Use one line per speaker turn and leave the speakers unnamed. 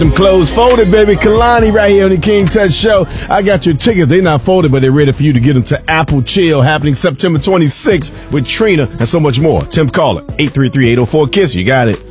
Them clothes folded, baby. Kalani right here on the King Tut Show. I got your tickets. They're not folded, but they're ready for you to get them to Apple Chill, happening September 26th with Trina and so much more. Tim, call it 833-804-KISS. You got it.